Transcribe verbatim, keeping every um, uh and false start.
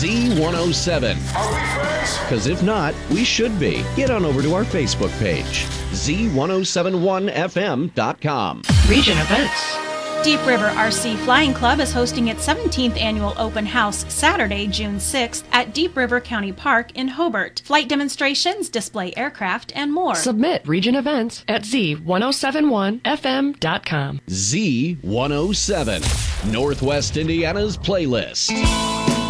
Z one oh seven. Are we friends? Because if not, we should be. Get on over to our Facebook page, Z ten seventy-one F M dot com. Region events. Deep River R C Flying Club is hosting its seventeenth annual open house Saturday, June sixth at Deep River County Park in Hobart. Flight demonstrations, display aircraft, and more. Submit region events at Z ten seventy-one F M dot com. Z one oh seven, Northwest Indiana's playlist.